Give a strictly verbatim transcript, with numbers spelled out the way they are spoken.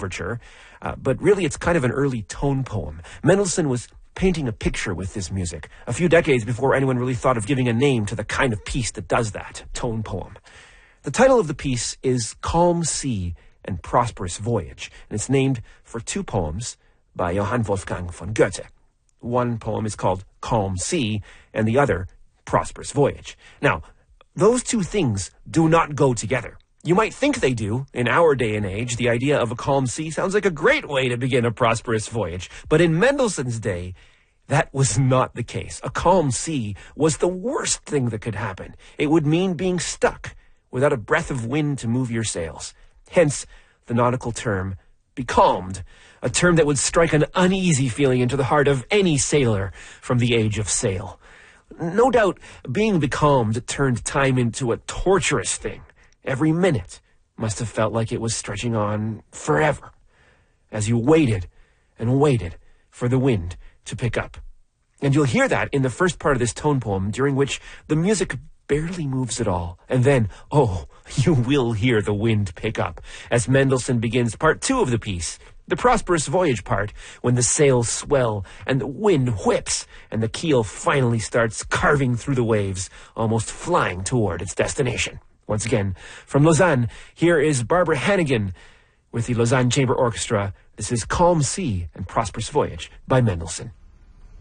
overture, uh, but really it's kind of an early tone poem. Mendelssohn was painting a picture with this music a few decades before anyone really thought of giving a name to the kind of piece that does that, tone poem. The title of the piece is Calm Sea and Prosperous Voyage, and it's named for two poems by Johann Wolfgang von Goethe. One poem is called Calm Sea, and the other, Prosperous Voyage. Now, those two things do not go together. You might think they do. In our day and age, the idea of a calm sea sounds like a great way to begin a prosperous voyage. But in Mendelssohn's day, that was not the case. A calm sea was the worst thing that could happen. It would mean being stuck without a breath of wind to move your sails. Hence, the nautical term, becalmed, a term that would strike an uneasy feeling into the heart of any sailor from the age of sail. No doubt, being becalmed turned time into a torturous thing. Every minute must have felt like it was stretching on forever, as you waited and waited for the wind to pick up. And you'll hear that in the first part of this tone poem, during which the music barely moves at all. And then, oh, you will hear the wind pick up, as Mendelssohn begins part two of the piece, the Prosperous Voyage part, when the sails swell and the wind whips and the keel finally starts carving through the waves, almost flying toward its destination. Once again, from Lausanne, here is Barbara Hannigan with the Lausanne Chamber Orchestra. This is Calm Sea and Prosperous Voyage by Mendelssohn.